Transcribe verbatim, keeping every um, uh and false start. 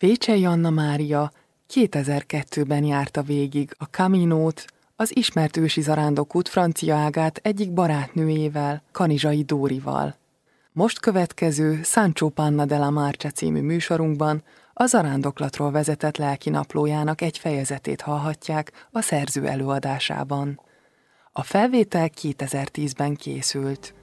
Vécsey Anna Mária kétezer-kettőben járta végig a Caminót, az ismert ősi zarándokút francia ágát egyik barátnőjével, Kanizsai Dórival. Most következő Sancho Panna della Marcia című műsorunkban a zarándoklatról vezetett lelkinaplójának egy fejezetét hallhatják a szerző előadásában. A felvétel kétezer-tízben készült.